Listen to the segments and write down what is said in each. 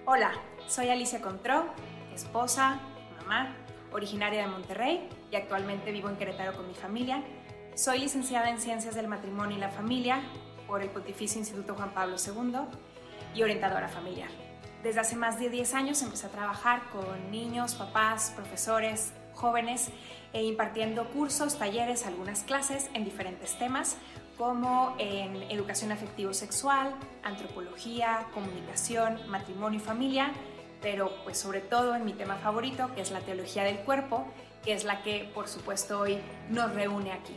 Hola, soy Alicia Contró, esposa, mamá, originaria de Monterrey y actualmente vivo en Querétaro con mi familia. Soy licenciada en Ciencias del Matrimonio y la Familia por el Pontificio Instituto Juan Pablo II y orientadora familiar. Desde hace más de 10 años empecé a trabajar con niños, papás, profesores, jóvenes impartiendo cursos, talleres, algunas clases en diferentes temas como en educación afectivo-sexual, antropología, comunicación, matrimonio y familia, pero pues sobre todo en mi tema favorito, que es la teología del cuerpo, que es la que por supuesto hoy nos reúne aquí.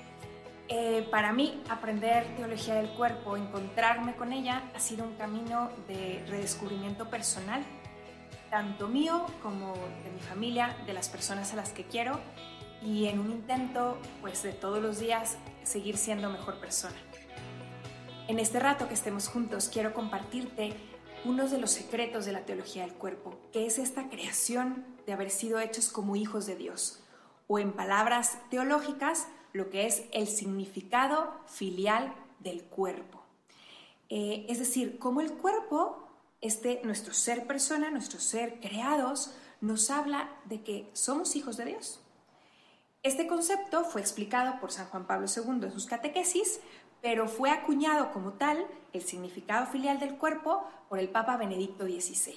Para mí, aprender teología del cuerpo, encontrarme con ella, ha sido un camino de redescubrimiento personal, tanto mío como de mi familia, de las personas a las que quiero, y en un intento pues de todos los días seguir siendo mejor persona. En este rato que estemos juntos quiero compartirte uno de los secretos de la teología del cuerpo, que es esta creación de haber sido hechos como hijos de Dios, o en palabras teológicas, lo que es el significado filial del cuerpo. Es decir, cómo el cuerpo, nuestro ser persona, nuestro ser creados, nos habla de que somos hijos de Dios. Este concepto fue explicado por San Juan Pablo II en sus catequesis, pero fue acuñado como tal, el significado filial del cuerpo, por el Papa Benedicto XVI.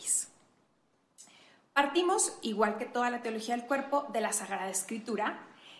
Partimos, igual que toda la teología del cuerpo, de la Sagrada Escritura,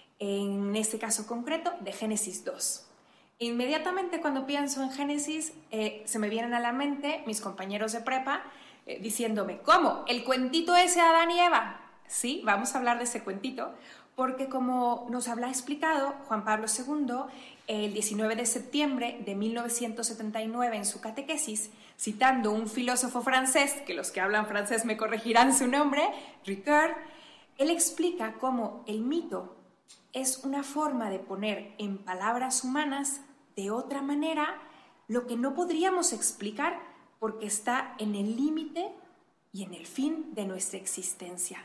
en este caso concreto, de Génesis 2. Inmediatamente cuando pienso en Génesis, se me vienen a la mente mis compañeros de prepa diciéndome, ¿cómo? ¿El cuentito ese de Adán y Eva? Sí, vamos a hablar de ese cuentito, porque como nos habla explicado Juan Pablo II, el 19 de septiembre de 1979 en su catequesis, citando un filósofo francés, que los que hablan francés me corregirán su nombre, Ricoeur, él explica cómo el mito es una forma de poner en palabras humanas de otra manera lo que no podríamos explicar porque está en el límite y en el fin de nuestra existencia.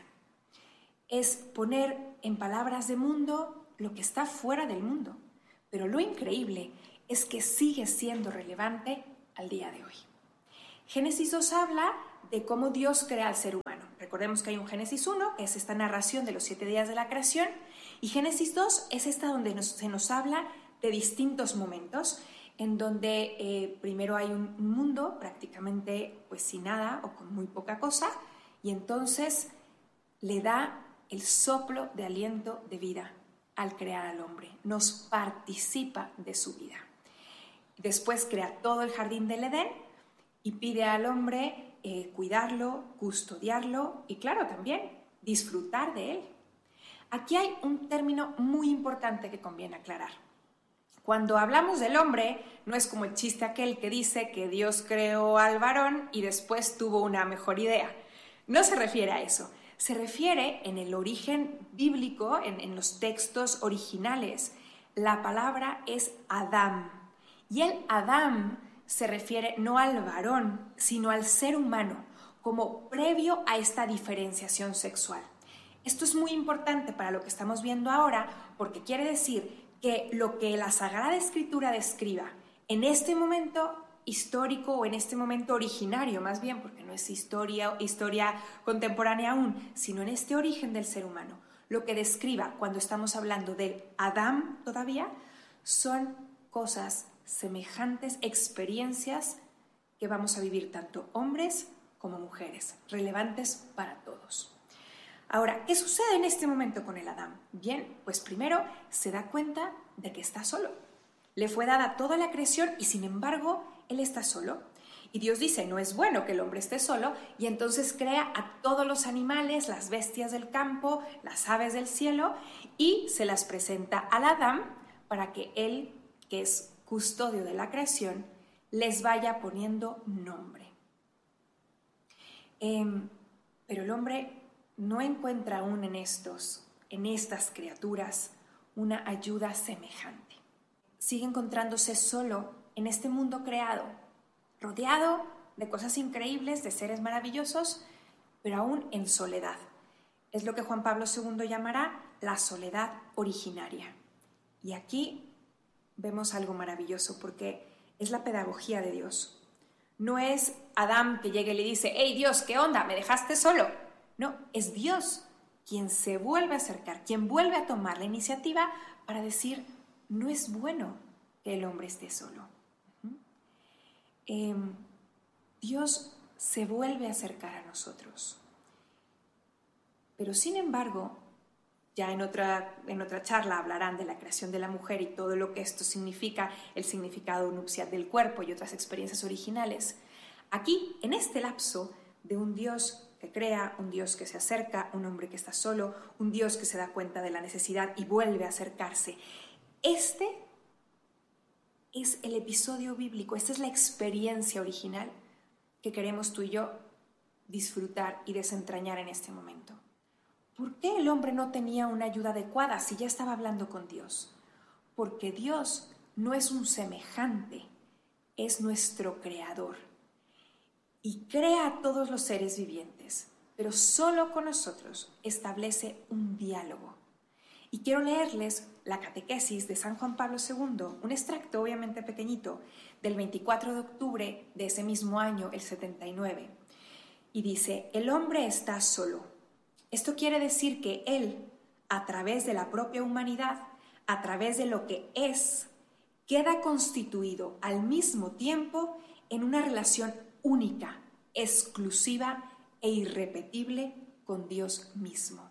Es poner en palabras de mundo lo que está fuera del mundo. Pero lo increíble es que sigue siendo relevante al día de hoy. Génesis 2 habla de cómo Dios crea al ser humano. Recordemos que hay un Génesis 1, que es esta narración de los 7 días de la creación, y Génesis 2 es esta donde se nos habla de distintos momentos, en donde primero hay un mundo prácticamente pues sin nada o con muy poca cosa, y entonces le da el soplo de aliento de vida al crear al hombre, nos participa de su vida. Después crea todo el jardín del Edén y pide al hombre cuidarlo, custodiarlo y claro, también disfrutar de él. Aquí hay un término muy importante que conviene aclarar. Cuando hablamos del hombre, no es como el chiste aquel que dice que Dios creó al varón y después tuvo una mejor idea. No se refiere a eso. Se refiere en el origen bíblico, en los textos originales, la palabra es Adam. Y el Adam se refiere no al varón, sino al ser humano, como previo a esta diferenciación sexual. Esto es muy importante para lo que estamos viendo ahora, porque quiere decir que lo que la Sagrada Escritura describa en este momento histórico o en este momento originario, más bien, porque no es historia contemporánea aún, sino en este origen del ser humano. Lo que describa cuando estamos hablando del Adán todavía son cosas semejantes, experiencias que vamos a vivir tanto hombres como mujeres, relevantes para todos. Ahora, ¿qué sucede en este momento con el Adán? Bien, pues primero se da cuenta de que está solo. Le fue dada toda la creación y sin embargo él está solo. Y Dios dice, no es bueno que el hombre esté solo, y entonces crea a todos los animales, las bestias del campo, las aves del cielo, y se las presenta al Adán para que él, que es custodio de la creación, les vaya poniendo nombre. Pero el hombre no encuentra aún en estas criaturas, una ayuda semejante. Sigue encontrándose solo en este mundo creado, rodeado de cosas increíbles, de seres maravillosos, pero aún en soledad. Es lo que Juan Pablo II llamará la soledad originaria. Y aquí vemos algo maravilloso porque es la pedagogía de Dios. no es Adán que llega y le dice, hey Dios, ¿qué onda? ¿Me dejaste solo? No, es Dios quien se vuelve a acercar, quien vuelve a tomar la iniciativa para decir, no es bueno que el hombre esté solo. Dios se vuelve a acercar a nosotros. Pero sin embargo, ya en otra charla hablarán de la creación de la mujer y todo lo que esto significa, el significado nupcial del cuerpo y otras experiencias originales. Aquí, en este lapso de un Dios que crea, un Dios que se acerca, un hombre que está solo, un Dios que se da cuenta de la necesidad y vuelve a acercarse. Este es el episodio bíblico, esta es la experiencia original que queremos tú y yo disfrutar y desentrañar en este momento. ¿Por qué el hombre no tenía una ayuda adecuada si ya estaba hablando con Dios? Porque Dios no es un semejante, es nuestro creador. Y crea a todos los seres vivientes, pero solo con nosotros establece un diálogo. Y quiero leerles la catequesis de San Juan Pablo II, un extracto obviamente pequeñito, del 24 de octubre de ese mismo año, el 79. Y dice, el hombre está solo. Esto quiere decir que él, a través de la propia humanidad, a través de lo que es, queda constituido al mismo tiempo en una relación única, exclusiva e irrepetible con Dios mismo.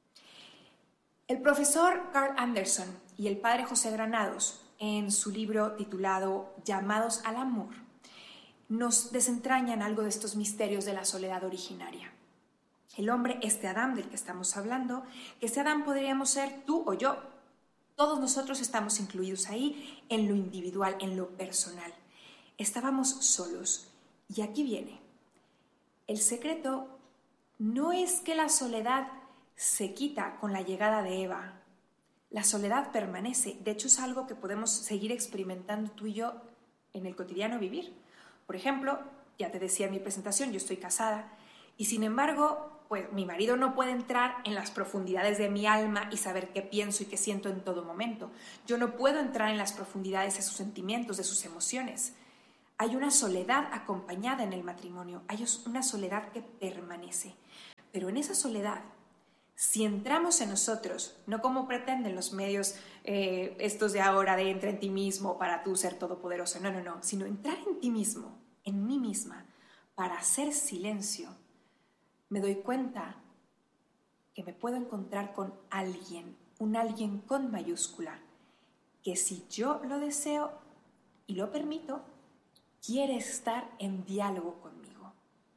El profesor Carl Anderson y el padre José Granados, en su libro titulado Llamados al Amor, nos desentrañan algo de estos misterios de la soledad originaria. El hombre, este Adán del que estamos hablando, que ese Adán podríamos ser tú o yo. Todos nosotros estamos incluidos ahí en lo individual, en lo personal. Estábamos solos. Y aquí viene. El secreto no es que la soledad se quita con la llegada de Eva. La soledad permanece. De hecho, es algo que podemos seguir experimentando tú y yo en el cotidiano vivir. Por ejemplo, ya te decía en mi presentación, yo estoy casada y sin embargo, pues mi marido no puede entrar en las profundidades de mi alma y saber qué pienso y qué siento en todo momento. Yo no puedo entrar en las profundidades de sus sentimientos, de sus emociones. Hay una soledad acompañada en el matrimonio, hay una soledad que permanece. Pero en esa soledad, si entramos en nosotros, no como pretenden los medios estos de ahora de entra en ti mismo para tú ser todopoderoso, no, sino entrar en ti mismo, en mí misma, para hacer silencio, me doy cuenta que me puedo encontrar con alguien, un alguien con mayúscula, que si yo lo deseo y lo permito, quiere estar en diálogo conmigo.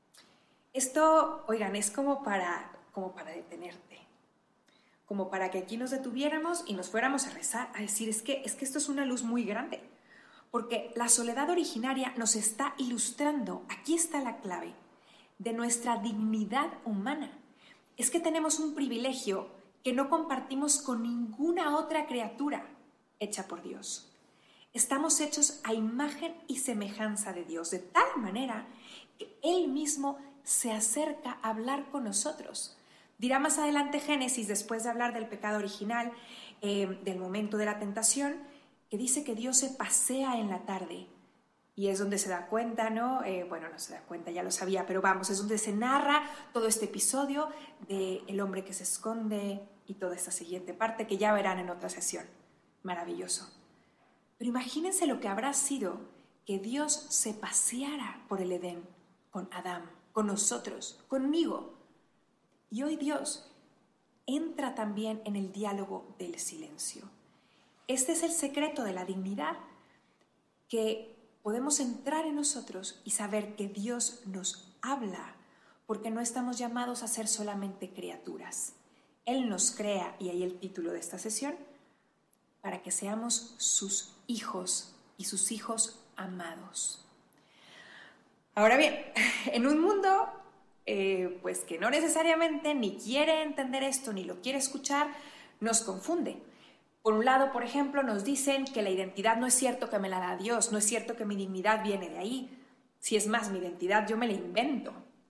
Esto, oigan, es como para detenerte, como para que aquí nos detuviéramos y nos fuéramos a rezar, a decir, es que esto es una luz muy grande, porque la soledad originaria nos está ilustrando, aquí está la clave, de nuestra dignidad humana. Es que tenemos un privilegio que no compartimos con ninguna otra criatura hecha por Dios. Estamos hechos a imagen y semejanza de Dios, de tal manera que Él mismo se acerca a hablar con nosotros. Dirá más adelante Génesis, después de hablar del pecado original, del momento de la tentación, que dice que Dios se pasea en la tarde. Y es donde se da cuenta, ¿no? No se da cuenta, ya lo sabía, pero vamos, es donde se narra todo este episodio del hombre que se esconde y toda esta siguiente parte que ya verán en otra sesión. Maravilloso. Pero imagínense lo que habrá sido que Dios se paseara por el Edén con Adán, con nosotros, conmigo. Y hoy Dios entra también en el diálogo del silencio. Este es el secreto de la dignidad, que podemos entrar en nosotros y saber que Dios nos habla, porque no estamos llamados a ser solamente criaturas. Él nos crea, y ahí el título de esta sesión, para que seamos sus hijos y sus hijos amados. Ahora bien, en un mundo pues que no necesariamente ni quiere entender esto ni lo quiere escuchar, nos confunde. Por un lado, por ejemplo, nos dicen que la identidad no es cierto que me la da Dios, no es cierto que mi dignidad viene de ahí. Si es más, mi identidad yo me la invento.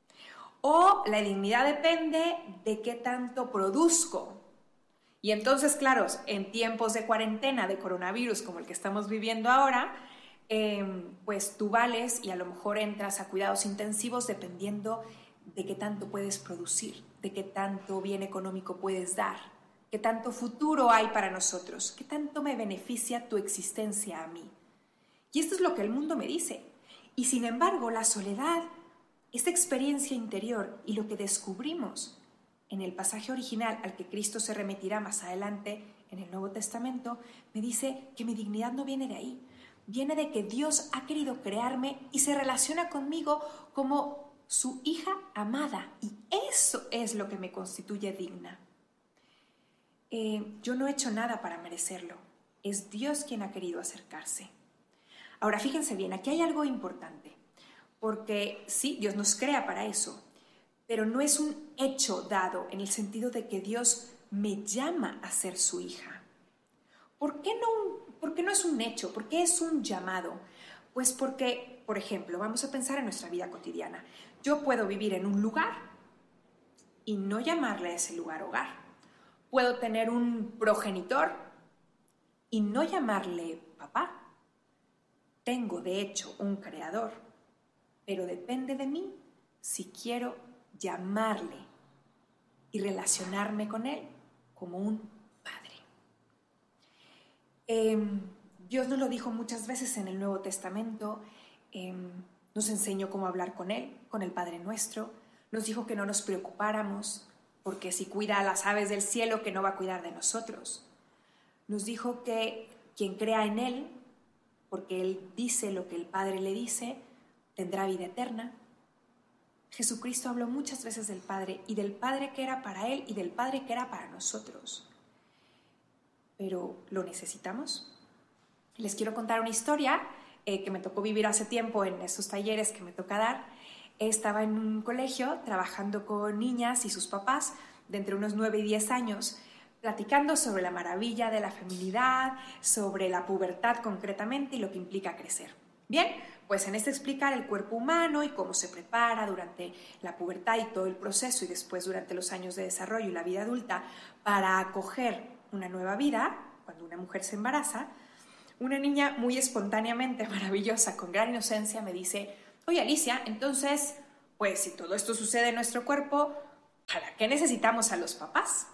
O la dignidad depende de qué tanto produzco. Y entonces, claro, en tiempos de cuarentena, de coronavirus como el que estamos viviendo ahora, pues tú vales y a lo mejor entras a cuidados intensivos dependiendo de qué tanto puedes producir, de qué tanto bien económico puedes dar, qué tanto futuro hay para nosotros, qué tanto me beneficia tu existencia a mí. Y esto es lo que el mundo me dice. Y sin embargo, la soledad, esta experiencia interior y lo que descubrimos en el pasaje original al que Cristo se remitirá más adelante en el Nuevo Testamento, me dice que mi dignidad no viene de ahí. Viene de que Dios ha querido crearme y se relaciona conmigo como su hija amada. Y eso es lo que me constituye digna. Yo no he hecho nada para merecerlo. Es Dios quien ha querido acercarse. Ahora, fíjense bien, aquí hay algo importante. Porque sí, Dios nos crea para eso. Pero no es un hecho dado en el sentido de que Dios me llama a ser su hija. ¿Por qué no es un hecho? ¿Por qué es un llamado? Pues porque, por ejemplo, vamos a pensar en nuestra vida cotidiana. Yo puedo vivir en un lugar y no llamarle a ese lugar hogar. Puedo tener un progenitor y no llamarle papá. Tengo, de hecho, un creador, pero depende de mí si quiero llamarle y relacionarme con él como un padre. Dios nos lo dijo muchas veces en el Nuevo Testamento, nos enseñó cómo hablar con él, con el Padre Nuestro, nos dijo que no nos preocupáramos, porque si cuida a las aves del cielo, que no va a cuidar de nosotros. Nos dijo que quien crea en él, porque él dice lo que el Padre le dice, tendrá vida eterna. Jesucristo habló muchas veces del Padre y del Padre que era para él y del Padre que era para nosotros. Pero ¿lo necesitamos? Les quiero contar una historia que me tocó vivir hace tiempo en esos talleres que me toca dar. Estaba en un colegio trabajando con niñas y sus papás de entre unos 9 y 10 años, platicando sobre la maravilla de la feminidad, sobre la pubertad concretamente y lo que implica crecer. Bien, pues en este explicar el cuerpo humano y cómo se prepara durante la pubertad y todo el proceso y después durante los años de desarrollo y la vida adulta para acoger una nueva vida, cuando una mujer se embaraza, una niña muy espontáneamente, maravillosa, con gran inocencia me dice: oye Alicia, entonces, pues si todo esto sucede en nuestro cuerpo, ¿para qué necesitamos a los papás?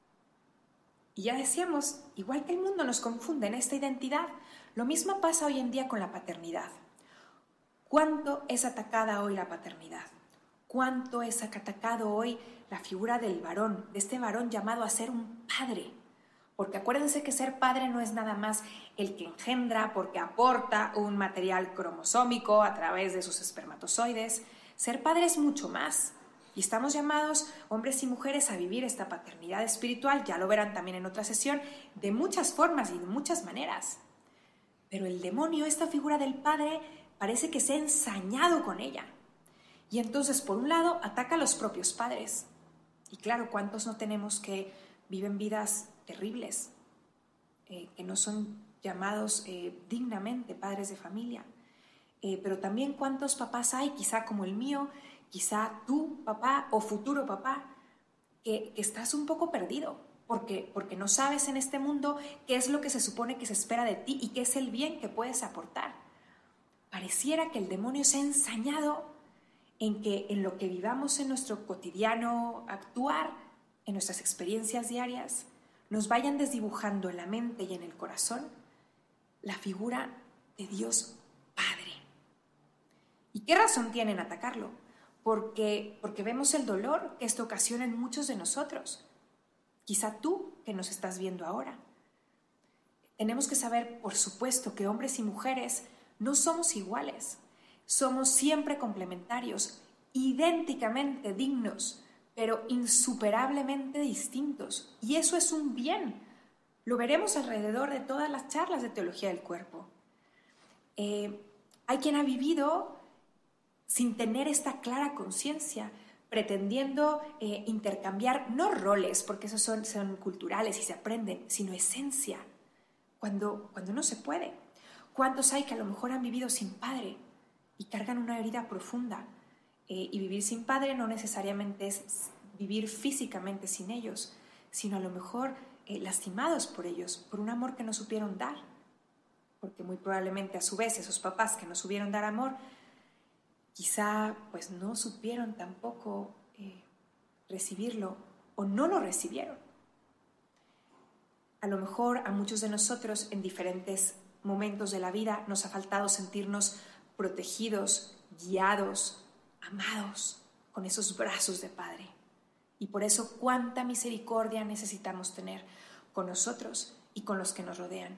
Y ya decíamos, igual que el mundo nos confunde en esta identidad, lo mismo pasa hoy en día con la paternidad. ¿Cuánto es atacada hoy la paternidad? ¿Cuánto es atacado hoy la figura del varón, de este varón llamado a ser un padre? Porque acuérdense que ser padre no es nada más el que engendra porque aporta un material cromosómico a través de sus espermatozoides. Ser padre es mucho más. Y estamos llamados, hombres y mujeres, a vivir esta paternidad espiritual, ya lo verán también en otra sesión, de muchas formas y de muchas maneras. Pero el demonio, esta figura del padre, parece que se ha ensañado con ella. Y entonces, por un lado, ataca a los propios padres. Y claro, ¿cuántos no tenemos que viven vidas terribles, que no son llamados dignamente padres de familia? Pero también cuántos papás hay, quizá como el mío, quizá tú, papá, o futuro papá, que estás un poco perdido, porque no sabes en este mundo qué es lo que se supone que se espera de ti y qué es el bien que puedes aportar. Pareciera que el demonio se ha ensañado en lo que vivamos en nuestro cotidiano actuar, en nuestras experiencias diarias, nos vayan desdibujando en la mente y en el corazón la figura de Dios Padre. ¿Y qué razón tienen atacarlo? Porque vemos el dolor que esto ocasiona en muchos de nosotros. Quizá tú que nos estás viendo ahora. Tenemos que saber, por supuesto, que hombres y mujeres no somos iguales. Somos siempre complementarios, idénticamente dignos, pero insuperablemente distintos. Y eso es un bien. Lo veremos alrededor de todas las charlas de teología del cuerpo. Hay quien ha vivido sin tener esta clara conciencia, pretendiendo intercambiar, no roles, porque esos son culturales y se aprenden, sino esencia, cuando no se puede. ¿Cuántos hay que a lo mejor han vivido sin padre y cargan una herida profunda? Y vivir sin padre no necesariamente es vivir físicamente sin ellos, sino a lo mejor lastimados por ellos, por un amor que no supieron dar. porque muy probablemente a su vez esos papás que no supieron dar amor, quizá pues no supieron tampoco recibirlo o no lo recibieron. A lo mejor a muchos de nosotros en diferentes momentos de la vida nos ha faltado sentirnos protegidos, guiados, amados con esos brazos de Padre. Y por eso cuánta misericordia necesitamos tener con nosotros y con los que nos rodean.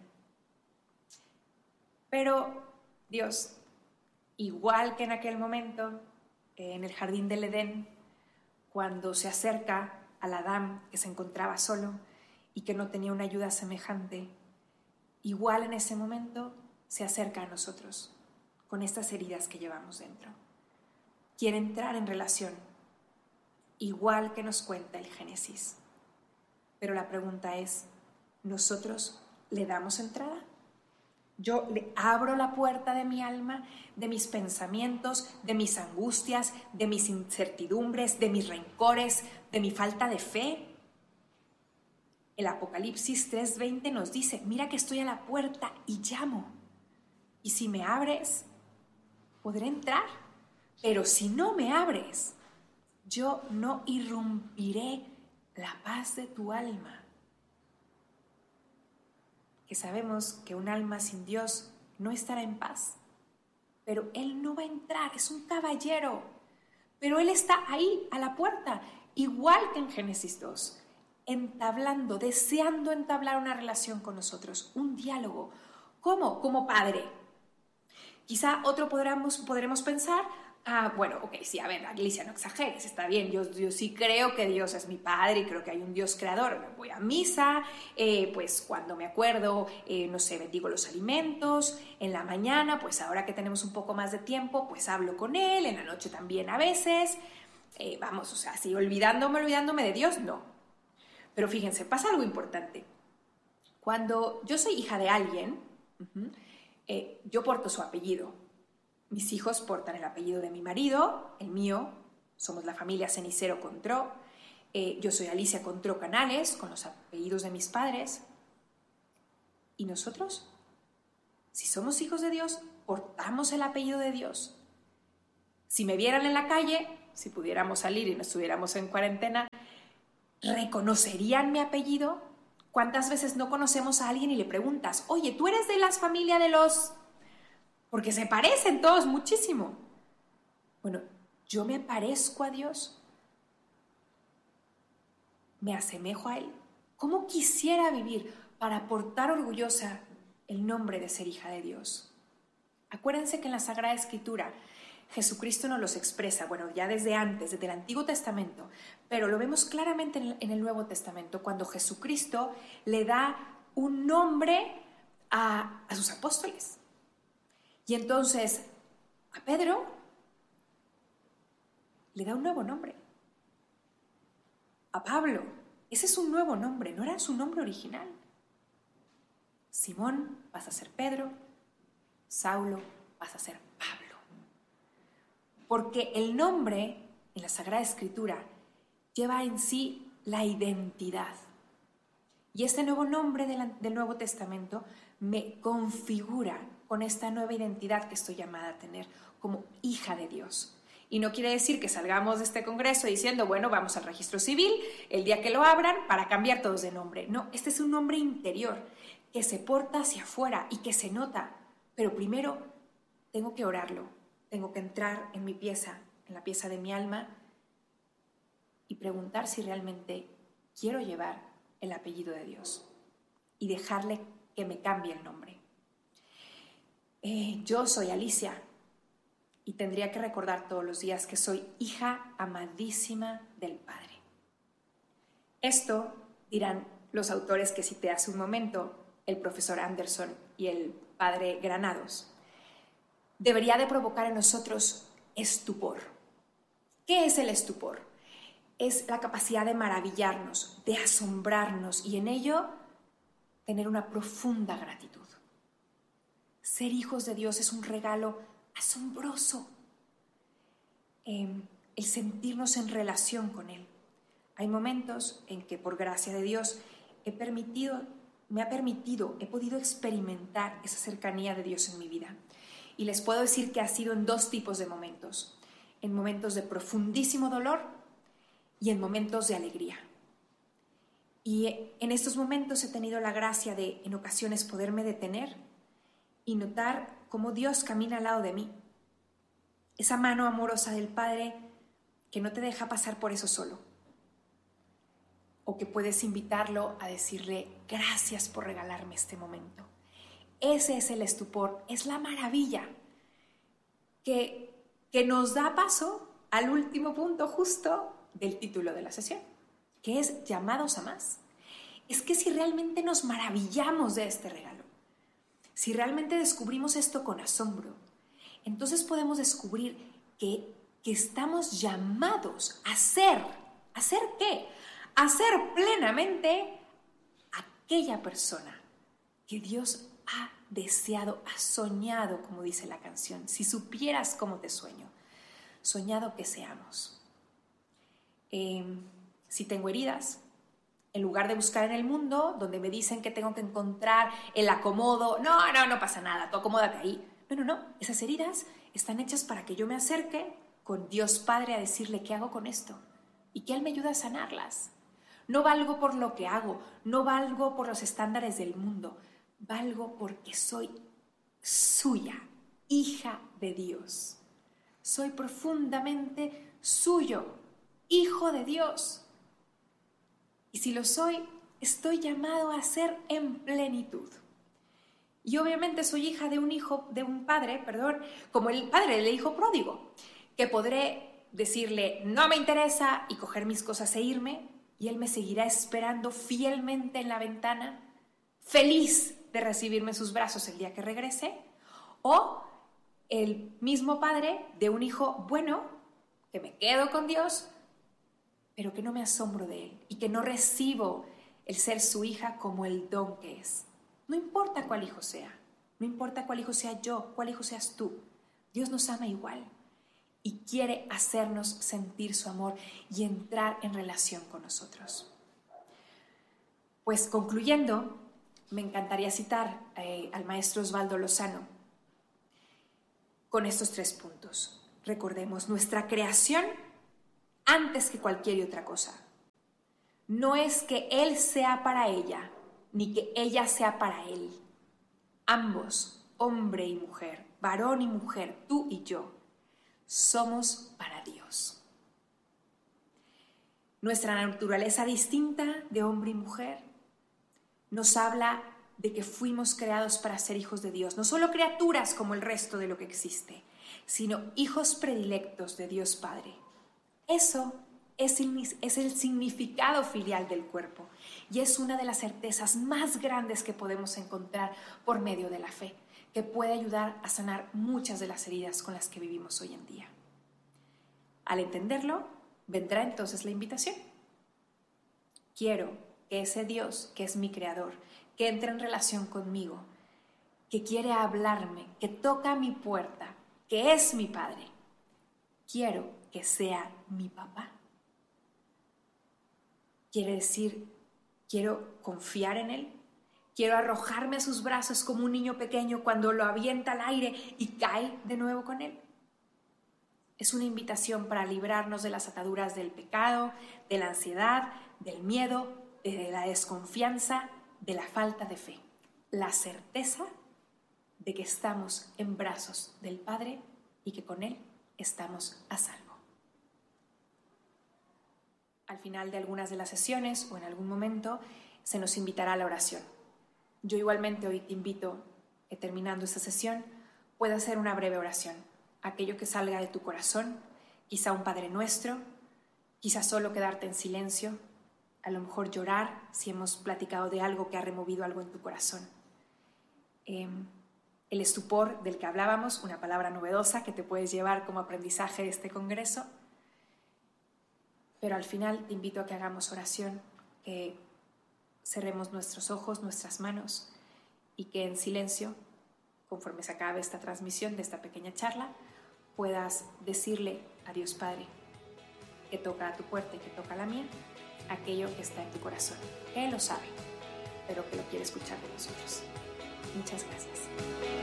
Pero Dios, igual que en aquel momento, en el jardín del Edén, cuando se acerca al Adán que se encontraba solo y que no tenía una ayuda semejante, igual en ese momento se acerca a nosotros con estas heridas que llevamos dentro. Quiere entrar en relación, igual que nos cuenta el Génesis. Pero la pregunta es, ¿nosotros le damos entrada? Yo le abro la puerta de mi alma, de mis pensamientos, de mis angustias, de mis incertidumbres, de mis rencores, de mi falta de fe. El Apocalipsis 3:20 nos dice, mira que estoy a la puerta y llamo. Y si me abres, podré entrar. Pero si no me abres, yo no irrumpiré la paz de tu alma. Que sabemos que un alma sin Dios no estará en paz. Pero Él no va a entrar, es un caballero. Pero Él está ahí, a la puerta, igual que en Génesis 2, entablando, deseando entablar una relación con nosotros, un diálogo. ¿Cómo? Como Padre. Quizá podremos pensar, bueno, ok, sí, a ver, Alicia, no exageres, está bien, yo sí creo que Dios es mi Padre y creo que hay un Dios creador. Voy a misa, pues cuando me acuerdo, no sé, bendigo los alimentos, en la mañana, pues ahora que tenemos un poco más de tiempo, pues hablo con Él, en la noche también a veces, vamos, o sea, así olvidándome de Dios, no. Pero fíjense, pasa algo importante. Cuando yo soy hija de alguien, yo porto su apellido. Mis hijos portan el apellido de mi marido, el mío, somos la familia Cenicero Contró. Yo soy Alicia Contró Canales, con los apellidos de mis padres. ¿Y nosotros? Si somos hijos de Dios, portamos el apellido de Dios. Si me vieran en la calle, si pudiéramos salir y no estuviéramos en cuarentena, ¿reconocerían mi apellido? ¿Cuántas veces no conocemos a alguien y le preguntas, oye, ¿tú eres de la familia de los...? Porque se parecen todos muchísimo. Bueno, yo me parezco a Dios. Me asemejo a Él. ¿Cómo quisiera vivir para portar orgullosa el nombre de ser hija de Dios? Acuérdense que en la Sagrada Escritura Jesucristo nos los expresa, bueno, ya desde antes, desde el Antiguo Testamento, pero lo vemos claramente en el Nuevo Testamento, cuando Jesucristo le da un nombre a sus apóstoles. Y entonces a Pedro le da un nuevo nombre. A Pablo, ese es un nuevo nombre, no era su nombre original. Simón, vas a ser Pedro. Saulo, vas a ser Pablo. Porque el nombre en la Sagrada Escritura lleva en sí la identidad. Y este nuevo nombre del Nuevo Testamento me configura con esta nueva identidad que estoy llamada a tener como hija de Dios. Y no quiere decir que salgamos de este congreso diciendo, bueno, vamos al registro civil el día que lo abran para cambiar todos de nombre. No, este es un nombre interior que se porta hacia afuera y que se nota. Pero primero tengo que orarlo, tengo que entrar en mi pieza, en la pieza de mi alma y preguntar si realmente quiero llevar el apellido de Dios y dejarle que me cambie el nombre. Yo soy Alicia y tendría que recordar todos los días que soy hija amadísima del Padre. Esto, dirán los autores que cité hace un momento, el profesor Anderson y el padre Granados, debería de provocar en nosotros estupor. ¿Qué es el estupor? Es la capacidad de maravillarnos, de asombrarnos y en ello tener una profunda gratitud. Ser hijos de Dios es un regalo asombroso. El sentirnos en relación con Él. Hay momentos en que por gracia de Dios he permitido he podido experimentar esa cercanía de Dios en mi vida. Y les puedo decir que ha sido en dos tipos de momentos. En momentos de profundísimo dolor y en momentos de alegría. Y en estos momentos he tenido la gracia de, en ocasiones, poderme detener y notar cómo Dios camina al lado de mí. Esa mano amorosa del Padre que no te deja pasar por eso solo. O que puedes invitarlo a decirle, gracias por regalarme este momento. Ese es el estupor, es la maravilla que nos da paso al último punto justo del título de la sesión, que es llamados a más. Es que si realmente nos maravillamos de este regalo, si realmente descubrimos esto con asombro, entonces podemos descubrir que estamos llamados a ser. ¿Hacer qué? A ser plenamente aquella persona que Dios ha deseado, ha soñado, como dice la canción. Si supieras cómo te sueño, soñado que seamos. Si tengo heridas, en lugar de buscar en el mundo, donde me dicen que tengo que encontrar el acomodo, no pasa nada, tú acomódate ahí. No, esas heridas están hechas para que yo me acerque con Dios Padre a decirle qué hago con esto y que Él me ayude a sanarlas. No valgo por lo que hago, no valgo por los estándares del mundo, valgo porque soy suya, hija de Dios. Soy profundamente suyo, hijo de Dios. Y si lo soy, estoy llamado a ser en plenitud. Y obviamente soy hija de un padre, como el padre del hijo pródigo, que podré decirle, no me interesa, y coger mis cosas e irme, y él me seguirá esperando fielmente en la ventana, feliz de recibirme en sus brazos el día que regrese. O el mismo padre de un hijo bueno, que me quedo con Dios, pero que no me asombro de él y que no recibo el ser su hija como el don que es. No importa cuál hijo sea, no importa cuál hijo sea yo, cuál hijo seas tú, Dios nos ama igual y quiere hacernos sentir su amor y entrar en relación con nosotros. Pues concluyendo, me encantaría citar al maestro Osvaldo Lozano con estos 3 puntos. Recordemos, nuestra creación antes que cualquier otra cosa. No es que él sea para ella, ni que ella sea para él. Ambos, hombre y mujer, varón y mujer, tú y yo, somos para Dios. Nuestra naturaleza distinta de hombre y mujer nos habla de que fuimos creados para ser hijos de Dios, no solo criaturas como el resto de lo que existe, sino hijos predilectos de Dios Padre. Eso es el significado filial del cuerpo y es una de las certezas más grandes que podemos encontrar por medio de la fe, que puede ayudar a sanar muchas de las heridas con las que vivimos hoy en día. Al entenderlo, vendrá entonces la invitación. Quiero que ese Dios, que es mi creador, que entre en relación conmigo, que quiere hablarme, que toca mi puerta, que es mi Padre, quiero que sea mi papá. Quiere decir, quiero confiar en Él, quiero arrojarme a sus brazos como un niño pequeño cuando lo avienta al aire y cae de nuevo con Él. Es una invitación para librarnos de las ataduras del pecado, de la ansiedad, del miedo, de la desconfianza, de la falta de fe. La certeza de que estamos en brazos del Padre y que con Él estamos a salvo. Al final de algunas de las sesiones o en algún momento se nos invitará a la oración. Yo igualmente hoy te invito, terminando esta sesión, puedas hacer una breve oración. Aquello que salga de tu corazón, quizá un Padre Nuestro, quizá solo quedarte en silencio, a lo mejor llorar si hemos platicado de algo que ha removido algo en tu corazón. El estupor del que hablábamos, una palabra novedosa que te puedes llevar como aprendizaje de este congreso. Pero al final te invito a que hagamos oración, que cerremos nuestros ojos, nuestras manos y que en silencio, conforme se acabe esta transmisión de esta pequeña charla, puedas decirle a Dios Padre que toca a tu puerta y que toca a la mía, aquello que está en tu corazón. Él lo sabe. pero que lo quiere escuchar de nosotros. Muchas gracias.